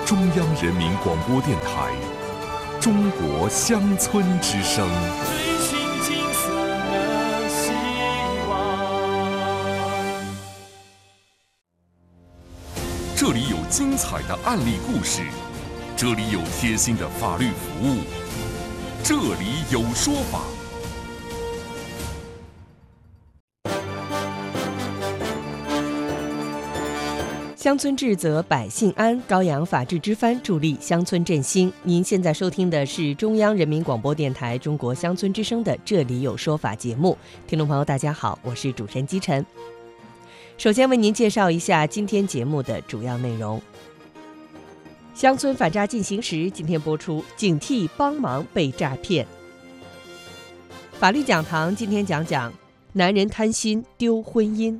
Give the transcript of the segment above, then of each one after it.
中央人民广播电台中国乡村之声。 追寻金色的希望。 这里有精彩的案例故事，这里有贴心的法律服务，这里有说法。 乡村治则百姓安，高扬法治之帆，助力乡村振兴。您现在收听的是中央人民广播电台中国乡村之声的《这里有说法》节目。听众朋友大家好，我是主持人姬晨。首先为您介绍一下今天节目的主要内容。乡村反诈进行时今天播出，警惕帮忙被诈骗。法律讲堂今天讲讲男人贪心丢婚姻。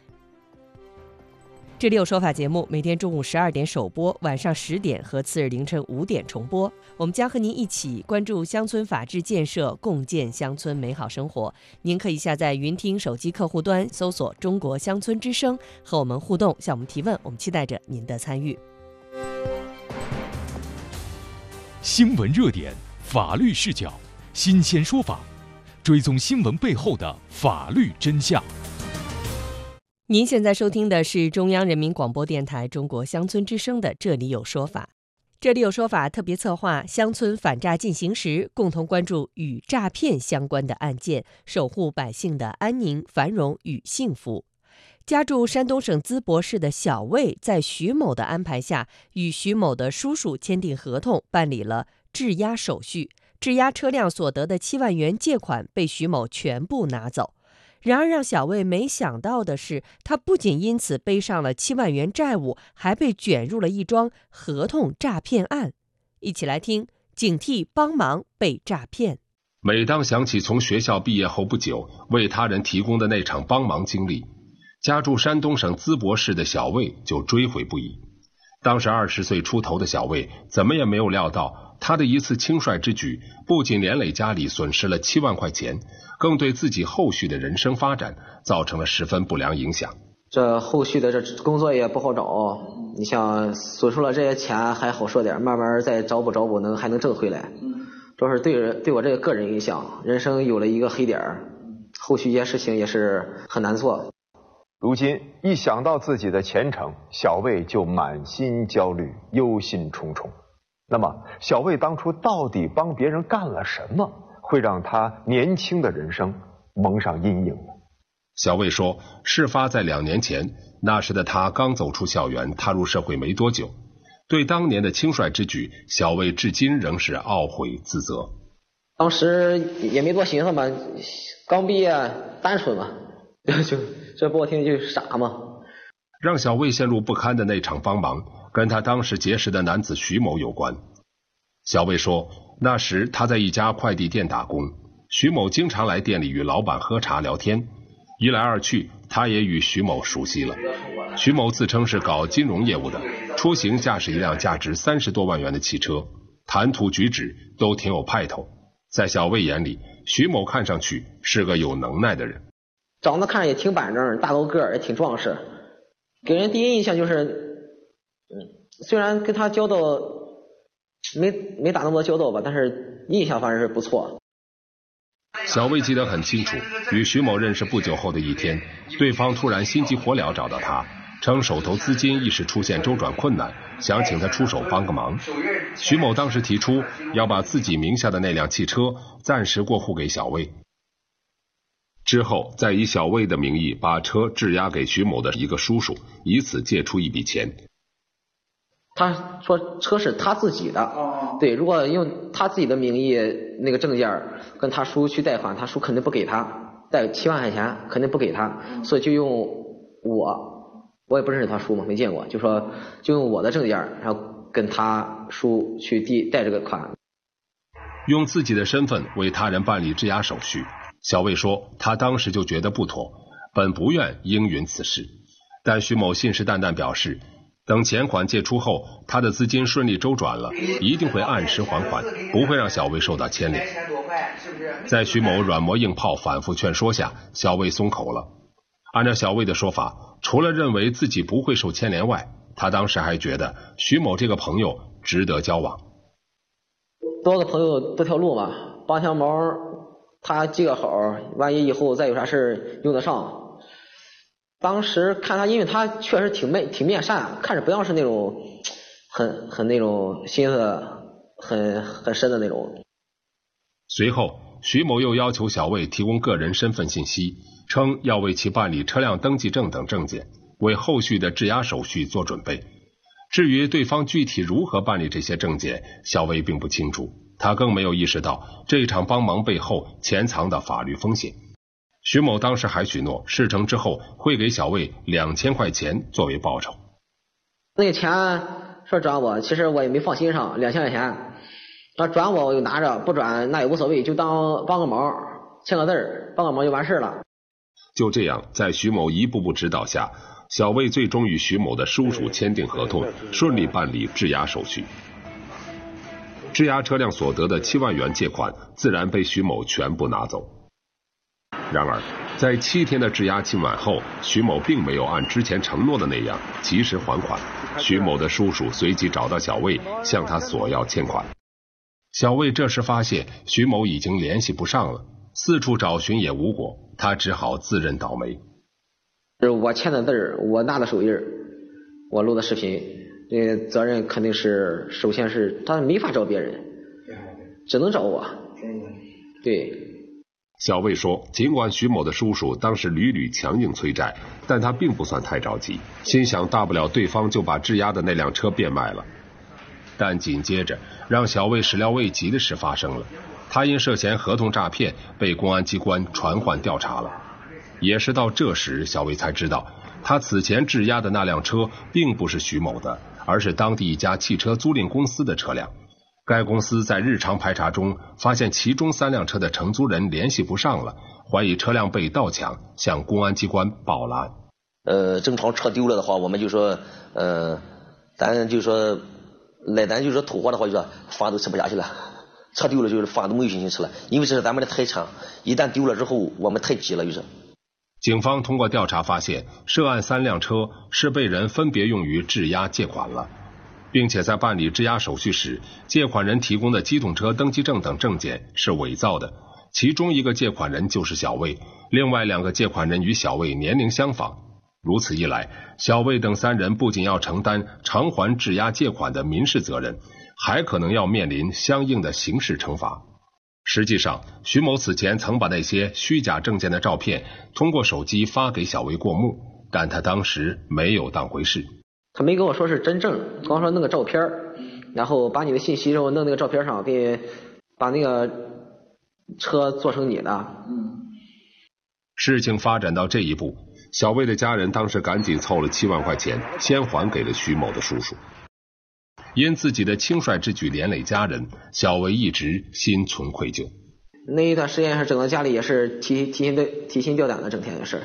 这里有说法节目每天中午12点首播，晚上10点和次日凌晨5点重播。我们将和您一起关注乡村法治建设，共建乡村美好生活。您可以下载云听手机客户端，搜索中国乡村之声，和我们互动，向我们提问，我们期待着您的参与。 新闻热点，法律视角，新鲜说法，追踪新闻背后的法律真相。 您现在收听的是中央人民广播电台中国乡村之声的《这里有说法》。这里有说法特别策划乡村反诈进行时，共同关注与诈骗相关的案件，守护百姓的安宁、繁荣与幸福。家住山东省淄博市的小魏，在徐某的安排下，与徐某的叔叔签订合同，办理了质押手续。质押车辆所得的7万元借款被徐某全部拿走。然而让小魏没想到的是，他不仅因此背上了7万元债务，还被卷入了一桩合同诈骗案。一起来听，警惕帮忙被诈骗。 每当想起从学校毕业后不久为他人提供的那场帮忙经历，家住山东省淄博市的小魏就追悔不已。当时20岁出头的小魏怎么也没有料到，他的一次轻率之举不仅连累家里损失了7万块钱，更对自己后续的人生发展造成了十分不良影响。 这后续的这工作也不好找，你像损失了这些钱还好说点，慢慢再找补还能挣回来。主要是对我这个个人影响，人生有了一个黑点，后续一些事情也是很难做。 如今一想到自己的前程，小魏就满心焦虑，忧心忡忡。那么小魏当初到底帮别人干了什么，会让他年轻的人生蒙上阴影呢？ 小魏说，事发在2年前，那时的他刚走出校园，踏入社会没多久。对当年的轻率之举，小魏至今仍是懊悔自责。 当时也没多寻思嘛，刚毕业单纯嘛，就这不好听就是傻嘛。 让小魏陷入不堪的那场帮忙，跟他当时结识的男子徐某有关。小魏说，那时他在一家快递店打工，徐某经常来店里与老板喝茶聊天，一来二去，他也与徐某熟悉了。徐某自称是搞金融业务的，出行驾驶一辆价值30多万元的汽车，谈吐举止都挺有派头。在小魏眼里，徐某看上去是个有能耐的人， 长得看着也挺板正，大高个儿也挺壮实，给人第一印象就是虽然跟他交道没打那么多交道吧，但是印象反正是不错。 小魏记得很清楚，与徐某认识不久后的一天，对方突然心急火燎找到他，称手头资金一时出现周转困难，想请他出手帮个忙。徐某当时提出要把自己名下的那辆汽车暂时过户给小魏，之后再以小魏的名义把车质押给徐某的一个叔叔，以此借出一笔钱。 他说车是他自己的，对，如果用他自己的名义那个证件跟他叔去贷款，他叔肯定不给他，贷7万块钱肯定不给他，所以就用我也不认识他叔嘛，没见过，就用我的证件，然后跟他叔去贷这个款， 用自己的身份为他人办理质押手续。小魏说，他当时就觉得不妥，本不愿应允此事，但徐某信誓旦旦表示，等钱款借出后，他的资金顺利周转了，一定会按时还款，不会让小魏受到牵连。在徐某软磨硬泡反复劝说下，小魏松口了。按照小魏的说法，除了认为自己不会受牵连外， 他当时还觉得徐某这个朋友值得交往。 多个朋友多条路嘛，帮条忙，他记个好，万一以后再有啥事用得上。当时看他，因为他确实挺面善，看着不像是那种很那种心思很深的那种。 随后，徐某又要求小魏提供个人身份信息，称要为其办理车辆登记证等证件，为后续的质押手续做准备。至于对方具体如何办理这些证件，小魏并不清楚，他更没有意识到这场帮忙背后潜藏的法律风险。徐某当时还许诺事成之后会给小魏2000块钱作为报酬。 那个钱说转我，其实我也没放心上，2000块钱，那转我就拿着，不转那也无所谓，就当帮个忙，签个字，帮个忙就完事了。 就这样，在徐某一步步指导下，小魏最终与徐某的叔叔签订合同，顺利办理质押手续。质押车辆所得的7万元借款自然被徐某全部拿走。然而，在7天的质押期满后，徐某并没有按之前承诺的那样及时还款。徐某的叔叔随即找到小魏，向他索要欠款。小魏这时发现徐某已经联系不上了，四处找寻也无果，他只好自认倒霉。 我签的字，我拿的手印，我录的视频，这个责任肯定是首先是他没法找别人，只能找我。对。 小魏说，尽管徐某的叔叔当时屡屡强硬催债，但他并不算太着急，心想大不了对方就把质押的那辆车变卖了。但紧接着让小魏始料未及的事发生了，他因涉嫌合同诈骗被公安机关传唤调查了。也是到这时，小魏才知道他此前质押的那辆车并不是徐某的，而是当地一家汽车租赁公司的车辆。该公司在日常排查中发现其中3辆车的承租人联系不上了，怀疑车辆被盗抢，向公安机关报了案。 正常车丢了的话，我们就说咱就说土货的话，就说饭都吃不下去了，车丢了就是饭都没有心情吃了，因为这是咱们的财产，一旦丢了之后我们太急了。就是警方通过调查发现，涉案3辆车是被人分别用于质押借款了，并且在办理质押手续时，借款人提供的机动车登记证等证件是伪造的，其中一个借款人就是小魏，另外2个借款人与小魏年龄相仿。如此一来，小魏等3人不仅要承担偿还质押借款的民事责任，还可能要面临相应的刑事惩罚。实际上，徐某此前曾把那些虚假证件的照片通过手机发给小魏过目，但他当时没有当回事。 他没跟我说是真正，光说弄个照片，然后把你的信息然后弄那个照片上，给把那个车做成你的。 事情发展到这一步，小魏的家人当时赶紧凑了7万块钱，先还给了徐某的叔叔。因自己的轻率之举连累家人，小魏一直心存愧疚。 那一段时间是整个家里也是提心吊胆的，整天也是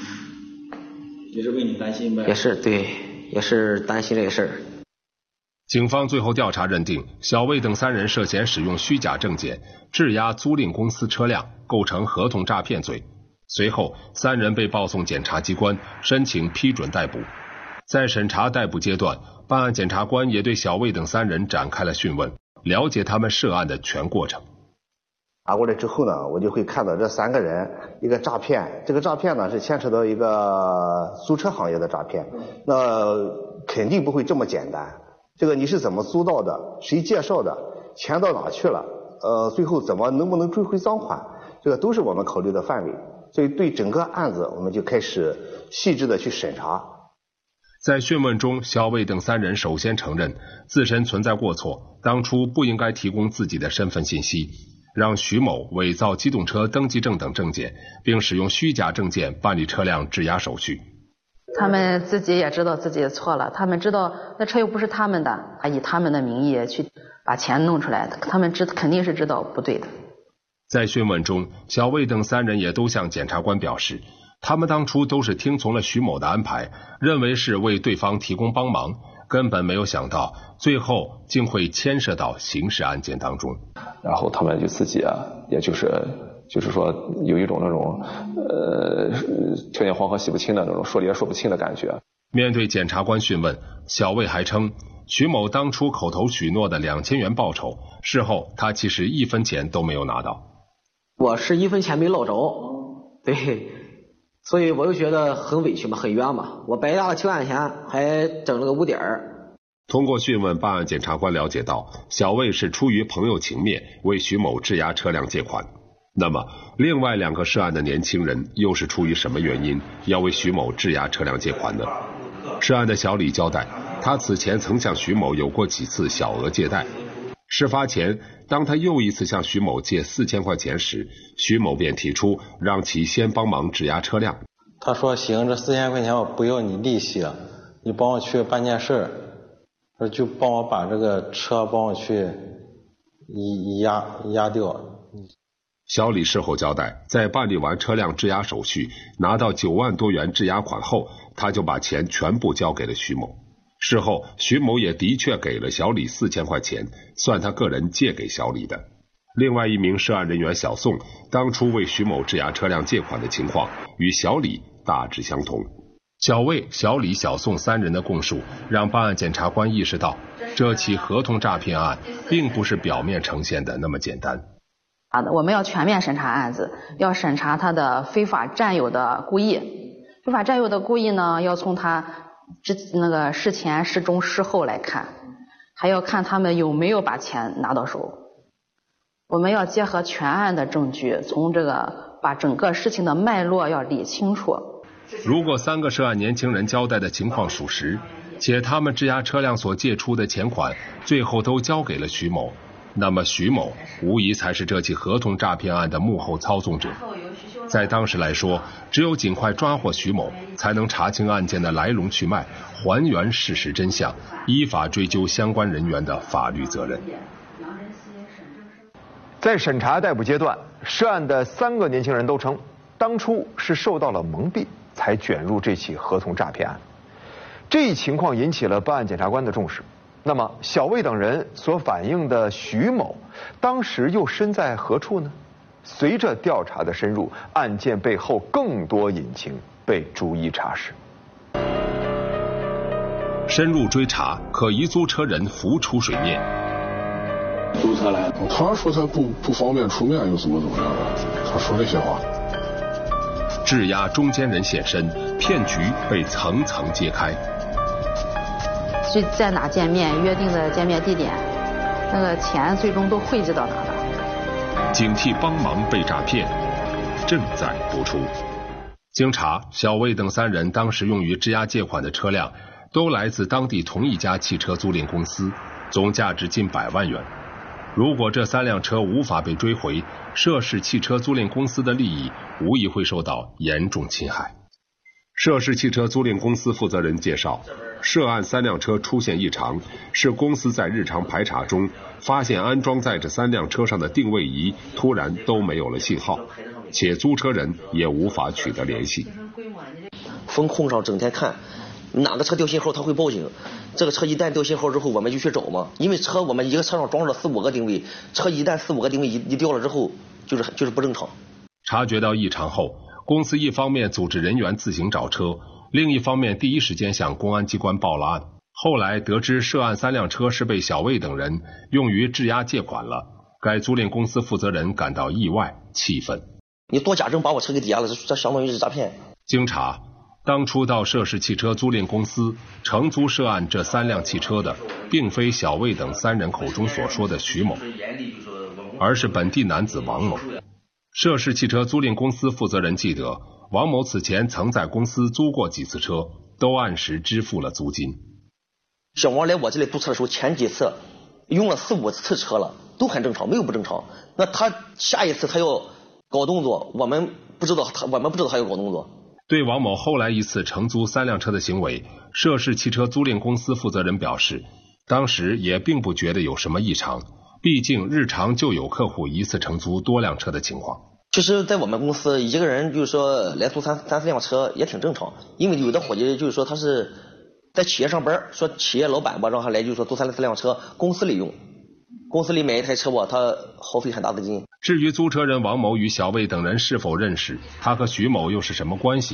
为你担心呗。 也是对。也是担心这个事儿。 警方最后调查认定，小魏等3人涉嫌使用虚假证件质押租赁公司车辆，构成合同诈骗罪。随后3人被报送检察机关，申请批准逮捕。在审查逮捕阶段，办案检察官也对小魏等3人展开了讯问，了解他们涉案的全过程。 拿过来之后呢，我就会看到这3个人一个诈骗，这个诈骗呢是牵扯到一个租车行业的诈骗，那肯定不会这么简单。这个你是怎么租到的，谁介绍的，钱到哪去了，最后能不能追回赃款，这个都是我们考虑的范围。所以对整个案子我们就开始细致的去审查。 在讯问中，小魏等3人首先承认自身存在过错，当初不应该提供自己的身份信息，让徐某伪造机动车登记证等证件，并使用虚假证件办理车辆质押手续。 他们自己也知道自己错了，他们知道那车又不是他们的，以他们的名义去把钱弄出来的，他们肯定是知道不对的。 在讯问中，小魏等3人也都向检察官表示，他们当初都是听从了徐某的安排，认为是为对方提供帮忙，根本没有想到最后竟会牵涉到刑事案件当中。 然后他们就自己也就是说有一种那种条件黄河洗不清的那种说理也说不清的感觉。 面对检察官讯问，小魏还称徐某当初口头许诺的2000元报酬，事后他其实1分钱都没有拿到。 我是1分钱没捞着，对，所以我就觉得很委屈嘛，很冤嘛。我白搭了7万块钱，还整了个污点儿。 通过讯问，办案检察官了解到，小魏是出于朋友情面为徐某质押车辆借款。那么，另外2个涉案的年轻人又是出于什么原因要为徐某质押车辆借款呢？涉案的小李交代，他此前曾向徐某有过几次小额借贷。事发前，当他又一次向徐某借4000块钱时，徐某便提出让其先帮忙质押车辆。 他说行，这4000块钱我不要你利息了，你帮我去办件事，说就帮我把这个车帮我去押掉。 小李事后交代，在办理完车辆质押手续，拿到9万多元质押款后，他就把钱全部交给了徐某。事后，徐某也的确给了小李4000块钱，算他个人借给小李的。另外一名涉案人员小宋，当初为徐某质押车辆借款的情况与小李大致相同。小魏、小李、小宋3人的供述，让办案检察官意识到，这起合同诈骗案并不是表面呈现的那么简单。 我们要全面审查案子，要审查他的非法占有的故意。非法占有的故意呢，要从他事前、事中、事后来看，还要看他们有没有把钱拿到手。我们要结合全案的证据，从把整个事情的脉络要理清楚。 如果3个涉案年轻人交代的情况属实，且他们质押车辆所借出的钱款最后都交给了徐某，那么徐某无疑才是这起合同诈骗案的幕后操纵者。在当时来说，只有尽快抓获徐某，才能查清案件的来龙去脉，还原事实真相，依法追究相关人员的法律责任。 在审查逮捕阶段，涉案的3个年轻人都称，当初是受到了蒙蔽，才卷入这起合同诈骗案。这一情况引起了办案检察官的重视。那么，小魏等人所反映的徐某，当时又身在何处呢？随着调查的深入，案件背后更多隐情被逐一查实。 深入追查，可疑租车人浮出水面。 租车来，他说他不方便出面，又怎么样的？他说这些话。 质押中间人现身，骗局被层层揭开。 去在哪见面，约定的见面地点，那个钱最终都汇集到哪了？ 警惕帮忙被诈骗，正在播出。经查，小魏等3人当时用于质押借款的车辆，都来自当地同一家汽车租赁公司，总价值近100万元。如果这3辆车无法被追回，涉事汽车租赁公司的利益无疑会受到严重侵害。涉事汽车租赁公司负责人介绍，涉案3辆车出现异常，是公司在日常排查中发现安装在这3辆车上的定位仪突然都没有了信号，且租车人也无法取得联系。 风控上整天看哪个车掉信号他会报警，这个车一旦掉信号之后我们就去找嘛，因为我们一个车上装了4-5个定位，车一旦4-5个定位一掉了之后就是不正常。 察觉到异常后，公司一方面组织人员自行找车，另一方面第一时间向公安机关报了案。后来得知涉案3辆车是被小魏等人用于质押借款了，该租赁公司负责人感到意外气愤。 你多假证把我车给抵押了，这相当于是诈骗。 经查，当初到涉事汽车租赁公司承租涉案这3辆汽车的，并非小魏等3人口中所说的徐某，而是本地男子王某。涉事汽车租赁公司负责人记得，王某此前曾在公司租过几次车，都按时支付了租金。 小王来我这里租车的时候，前几次用了4-5次车了，都很正常，没有不正常。那他下一次他要搞动作，我们不知道他要搞动作。 对王某后来一次承租3辆车的行为，涉事汽车租赁公司负责人表示，当时也并不觉得有什么异常，毕竟日常就有客户一次承租多辆车的情况。 其实在我们公司一个人就是说来租3-4辆车也挺正常，因为有的伙计就是说他是在企业上班，说企业老板吧让他来就是说租3-4辆车，公司里用，公司里买一台车吧，他耗费很大的金。 至于租车人王某与小魏等人是否认识，他和徐某又是什么关系，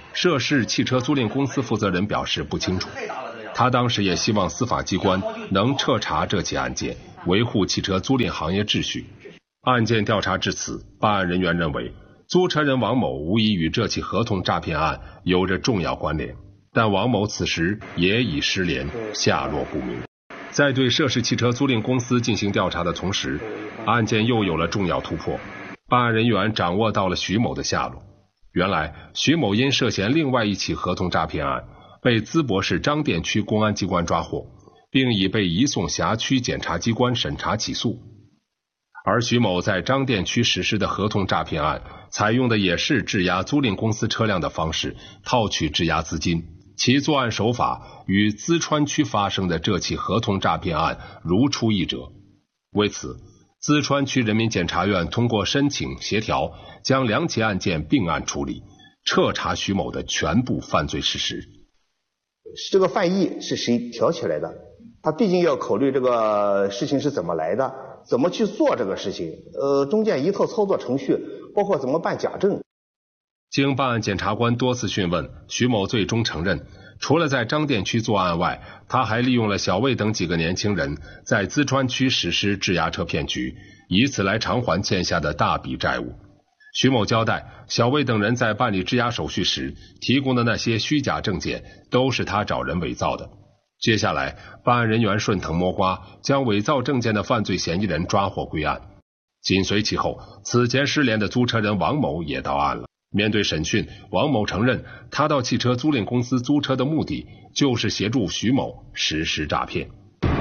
涉事汽车租赁公司负责人表示不清楚。他当时也希望司法机关能彻查这起案件，维护汽车租赁行业秩序。案件调查至此，办案人员认为租车人王某无疑与这起合同诈骗案有着重要关联，但王某此时也已失联，下落不明。在对涉事汽车租赁公司进行调查的同时，案件又有了重要突破。办案人员掌握到了徐某的下落。原来徐某因涉嫌另外一起合同诈骗案，被淄博市张店区公安机关抓获，并已被移送辖区检察机关审查起诉。而徐某在张店区实施的合同诈骗案，采用的也是质押租赁公司车辆的方式套取质押资金，其作案手法与淄川区发生的这起合同诈骗案如出一辙。为此，淄川区人民检察院通过申请协调，将两起案件并案处理，彻查徐某的全部犯罪事实。 这个犯意是谁挑起来的？他毕竟要考虑这个事情是怎么来的，怎么去做这个事情，中间一套操作程序，包括怎么办假证。 经办案检察官多次讯问，徐某最终承认，除了在张店区作案外，他还利用了小魏等几个年轻人，在淄川区实施质押车骗局，以此来偿还欠下的大笔债务。徐某交代，小魏等人在办理质押手续时提供的那些虚假证件，都是他找人伪造的。接下来，办案人员顺藤摸瓜，将伪造证件的犯罪嫌疑人抓获归案。紧随其后，此前失联的租车人王某也到案了。面对审讯，王某承认，他到汽车租赁公司租车的目的就是协助徐某实施诈骗。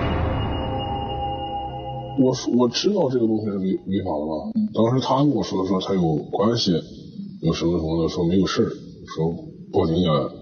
我知道这个东西是违法的吧？当时他跟我说他有关系，有什么的，说没有事，说报警也